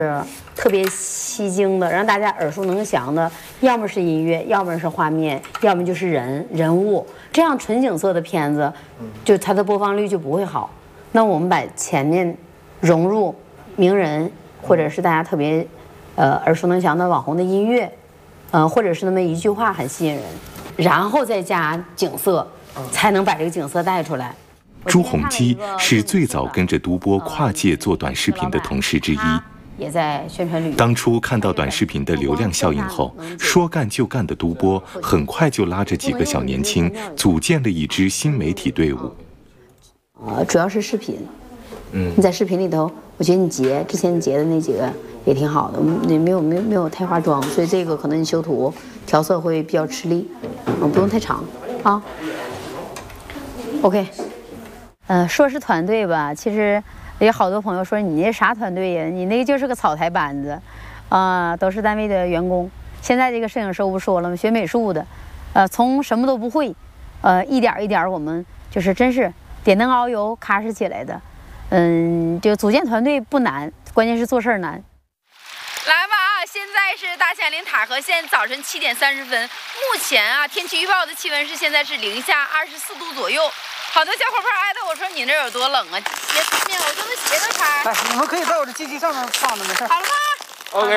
是特别吸睛的，让大家耳熟能详的，要么是音乐，要么是画面，要么就是人物。这样纯景色的片子，就它的播放率就不会好。那我们把前面融入名人或者是大家特别耳熟能详的网红的音乐，或者是那么一句话很吸引人，然后再加景色，才能把这个景色带出来。 朱镕基是最早跟着都波跨界做短视频的同事之一。 也在宣传旅游。 当初看到短视频的流量效应后，说干就干的都波很快就拉着几个小年轻，组建了一支新媒体队伍。 主要是视频。你在视频里头，我觉得之前你截的那几个也挺好的，你没有太化妆，所以这个可能你修图调色会比较吃力，不用太长啊。OK， 说是团队吧，其实。有好多朋友说你那啥团队呀？你那个就是个草台班子，都是单位的员工。现在这个摄影师我不说了吗？学美术的，从什么都不会，一点一点我们就是真是点灯熬油踏实起来的。就组建团队不难，关键是做事难。 来吧啊！现在是大兴安岭塔河县早晨7点30分，目前啊天气预报的气温是现在是零下24度左右。好多小伙伴艾特我说你这有多冷啊？鞋呢？我说那鞋都拆。 来，你们可以在我的机器上面放着，没事。 好了吗 ？OK。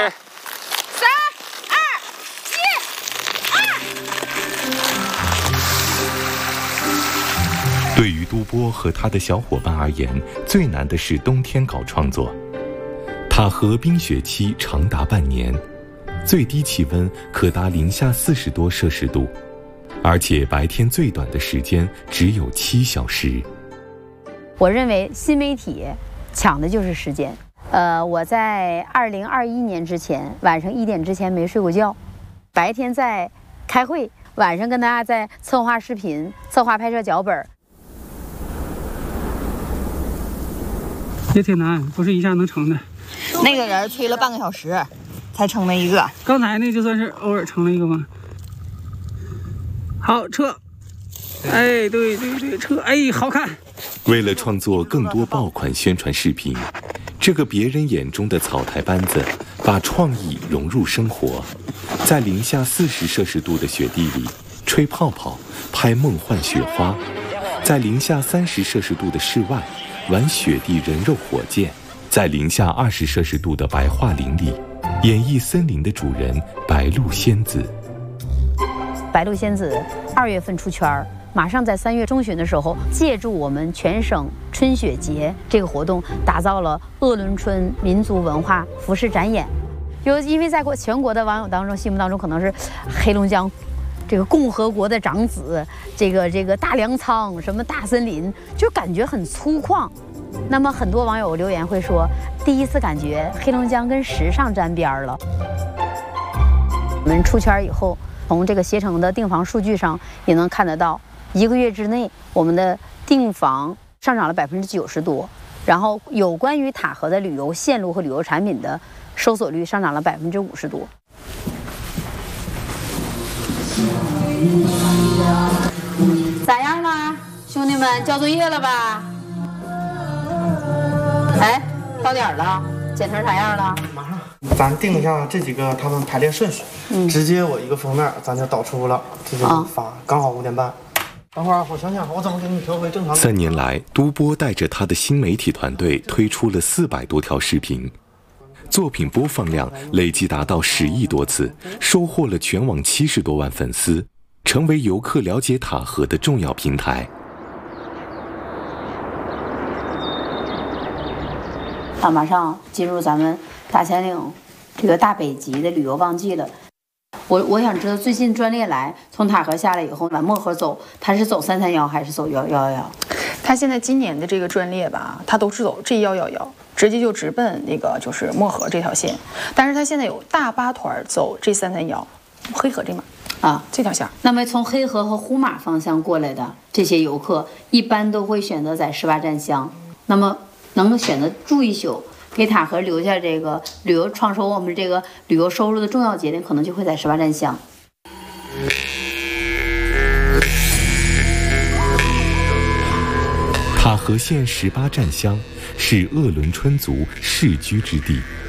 3、2、1。 对于都波和他的小伙伴而言，最难的是冬天搞创作。塔河冰雪期长达半年，最低气温可达零下40多摄氏度。而且白天最短的时间只有7小时。 我认为新媒体抢的就是时间。我在2021年之前，晚上1点之前没睡过觉，白天在开会，晚上跟大家在策划视频、策划拍摄脚本。 也挺难，不是一下能成的。 那个人吹了半个小时，才成了一个。 刚才那就算是偶尔成了一个吗？好，撤！哎，对，撤！哎，好看。 为了创作更多爆款宣传视频，这个别人眼中的草台班子，把创意融入生活，在零下40摄氏度的雪地里吹泡泡、拍梦幻雪花，在零下30摄氏度的室外玩雪地人肉火箭，在零下20摄氏度的白桦林里演绎森林的主人白鹿仙子。 白鹿仙子2月份出圈，马上在3月中旬的时候，借助我们全省春雪节这个活动，打造了鄂伦春民族文化服饰展演。因为在全国的网友当中，心目当中可能是黑龙江这个共和国的长子，这个大粮仓什么大森林，就感觉很粗犷。那么很多网友留言会说，第一次感觉黑龙江跟时尚沾边了。我们出圈以后，从这个携程的订房数据上也能看得到，1个月之内我们的订房上涨了90%多，然后有关于塔河的旅游线路和旅游产品的搜索率上涨了50%多。咋样了，兄弟们？交作业了吧？哎，到点了，剪成啥样了？ 马上，咱定一下这几个他们排列顺序，直接我一个封面咱就导出了，这就发，刚好5点半。等会儿我想想，我怎么给你调回正常。 3年来，都波带着他的新媒体团队推出了400多条视频，作品播放量累计达到10亿多次，收获了全网70多万粉丝，成为游客了解塔河的重要平台。 马上进入咱们大兴安岭这个大北极的旅游旺季了。我想知道，最近专列来从塔河下来以后往漠河走，他是走331还是走111？ 他现在今年的这个专列吧，他都是走 G111，直接就直奔那个就是漠河这条线。但是他现在有大巴团走 G331，黑河这码啊这条线。 那么从黑河和呼玛方向过来的这些游客，一般都会选择在18站乡。那么能够选择住一宿，给塔河留下这个旅游创收我们这个旅游收入的重要节点，可能就会在18站乡。 塔河县18站乡是鄂伦春族世居之地。